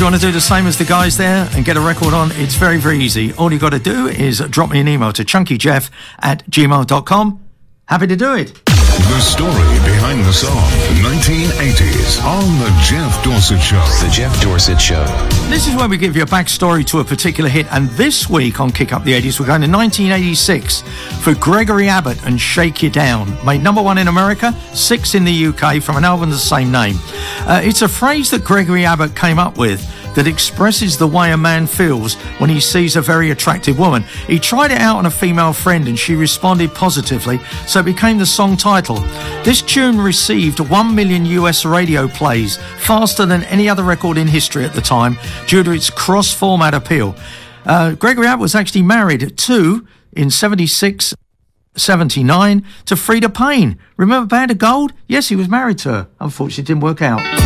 you want to do the same as the guys there and get a record on, it's very, very easy. All you got to do is drop me an email to chunkyjeff@gmail.com. Happy to do it. The story behind the song, 1980s, on The Jeff Dorsett Show. The Jeff Dorsett Show. This is where we give you a backstory to a particular hit, and this week on Kick Up the 80s, we're going to 1986 for Gregory Abbott and Shake You Down. Made number 1 in America, 6 in the UK, from an album of the same name. It's a phrase that Gregory Abbott came up with that expresses the way a man feels when he sees a very attractive woman. He tried it out on a female friend and she responded positively, so it became the song title. This tune received 1 million US radio plays, faster than any other record in history at the time, due to its cross-format appeal. Gregory Abbott was actually married to, in 76, 79, to Freda Payne. Remember Band of Gold? Yes, he was married to her. Unfortunately, it didn't work out.